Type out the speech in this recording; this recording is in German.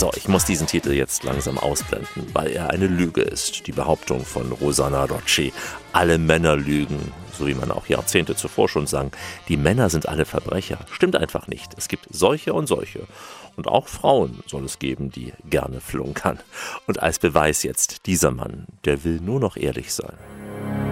So, ich muss diesen Titel jetzt langsam ausblenden, weil er eine Lüge ist. Die Behauptung von Rosanna Rocci. Alle Männer lügen, so wie man auch Jahrzehnte zuvor schon sang. Die Männer sind alle Verbrecher. Stimmt einfach nicht. Es gibt solche und solche. Und auch Frauen soll es geben, die gerne flunkern. Und als Beweis jetzt dieser Mann, der will nur noch ehrlich sein.